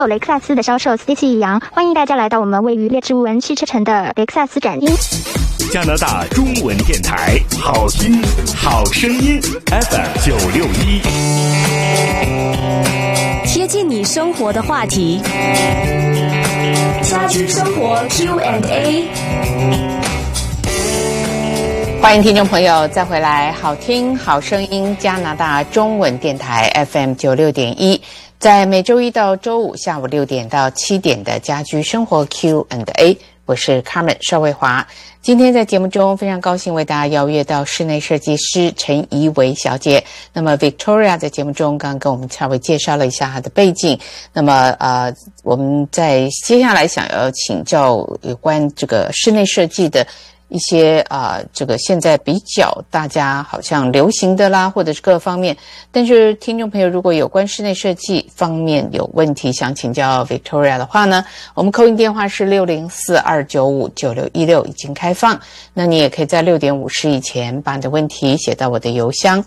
雷克萨斯的销售 Stacy 易阳，欢迎大家来到我们位于列治文汽车城的雷克萨斯展厅。 加拿大中文电台，好听好声音 FM961， 贴近你生活的话题， 家居生活 Q&A。 欢迎听众朋友再回来，好听好声音加拿大中文电台 FM96.1，在每周一到周五下午6点到7点的家居生活 Q&A， 我是 Carmen 邵卫华。今天在节目中非常高兴为大家邀约到室内设计师陈怡维小姐。那么 Victoria 在节目中刚刚跟我们稍微介绍了一下她的背景。那么我们在接下来想要请教有关这个室内设计的一些这个现在比较大家好像流行的啦，或者是各方面，但是听众朋友如果有关室内设计方面有问题想请教 Victoria 的话呢，我们 call in 电话是604-295-9616已经开放，那你也可以在6点50以前把你的问题写到我的邮箱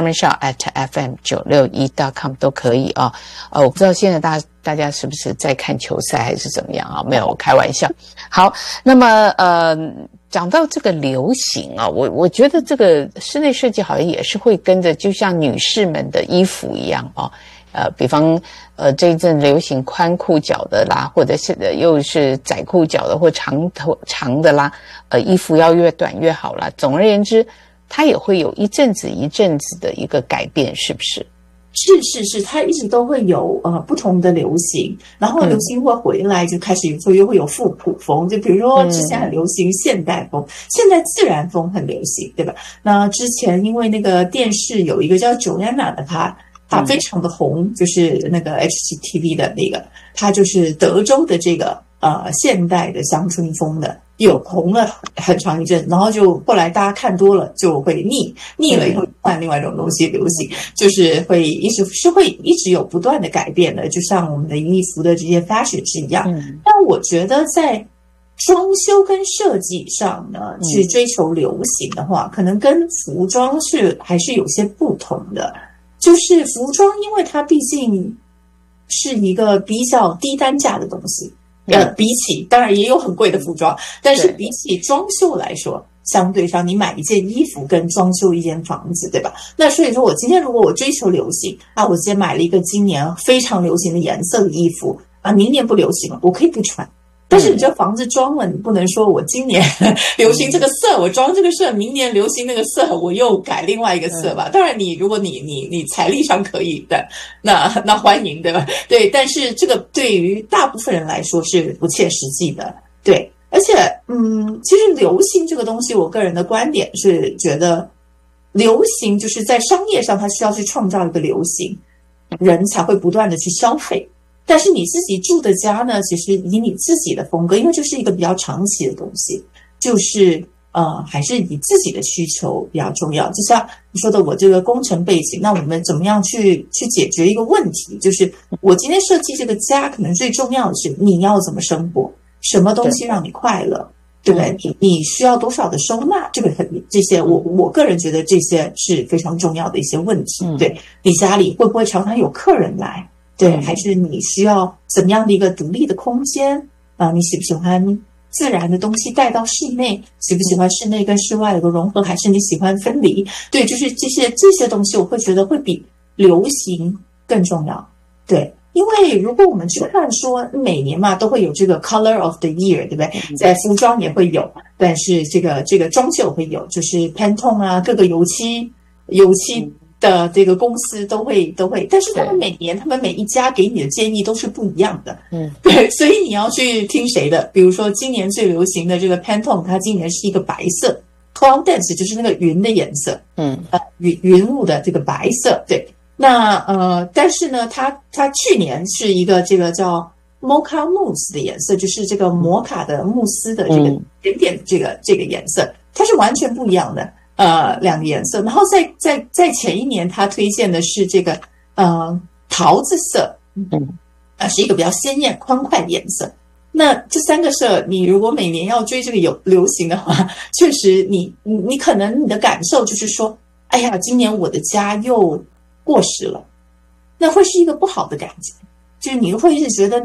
carmenshaw@fm961.com 都可以啊。我不知道现在大家是不是在看球赛还是怎么样啊？没有，开玩笑。好，那么讲到这个流行啊，我觉得这个室内设计好像也是会跟着，就像女士们的衣服一样啊。比方这一阵流行宽裤脚的啦，或者是又是窄裤脚的或长的啦，衣服要越短越好啦。总而言之，它也会有一阵子的一个改变，是不是？ 是，它一直都会有不同的流行，然后流行会回来，就开始又会有复古风，就比如说之前很流行现代风，现在自然风很流行，对吧？那之前因为那个电视有一个叫 Joanna 的他非常的红，就是那个 HGTV 的那个，他就是德州的这个现代的乡村风的，有红了很长一阵，然后就后来大家看多了就会腻了以后换另外一种东西流行，就是会一直有不断的改变的，就像我们的衣服的这些 fashion 是一样。但我觉得在装修跟设计上呢，去追求流行的话，可能跟服装还是有些不同的。就是服装，因为它毕竟是一个比较低单价的东西。比起当然也有很贵的服装，但是比起装修来说，相对上你买一件衣服跟装修一间房子，对吧？那所以说我今天如果我追求流行我今天买了一个今年非常流行的颜色的衣服明年不流行了，我可以不穿。但是你这房子装了，你不能说我今年流行这个色，我装这个色，明年流行那个色，我又改另外一个色吧。当然如果你财力上可以的，那欢迎，对吧？对，但是这个对于大部分人来说是不切实际的。对，而且其实流行这个东西，我个人的观点是觉得流行就是在商业上它需要去创造一个流行，人才会不断的去消费。但是你自己住的家呢，其实以你自己的风格，因为这是一个比较长期的东西，就是还是以自己的需求比较重要。就像你说的，我这个工程背景，那我们怎么样去解决一个问题？就是我今天设计这个家，可能最重要的是你要怎么生活，什么东西让你快乐，对不对？你需要多少的收纳，这些我个人觉得这些是非常重要的一些问题。对，你家里会不会常常有客人来？对，还是你需要怎么样的一个独立的空间你喜不喜欢自然的东西带到室内？喜不喜欢室内跟室外有个融合？还是你喜欢分离？对，就是这些东西，我会觉得会比流行更重要。对，因为如果我们去看说每年嘛都会有这个 Color of the Year， 对不对？在服装也会有，但是这个装修会有，就是 Pantone 各个油漆的这个公司都会，但是他们每年他们每一家给你的建议都是不一样的。对，所以你要去听谁的。比如说今年最流行的这个 Pantone， 它今年是一个白色 Cloudance， 就是那个云的颜色。云雾的这个白色。对，那但是呢它去年是一个这个叫 Mocha Mousse 的颜色，就是这个摩卡的慕斯的这个点点这个颜色，它是完全不一样的。两个颜色，然后在前一年他推荐的是这个桃子色，是一个比较鲜艳欢快的颜色。那这三个色，你如果每年要追这个流行的话，确实你可能你的感受就是说，哎呀，今年我的家又过时了，那会是一个不好的感觉，就是你会一直觉得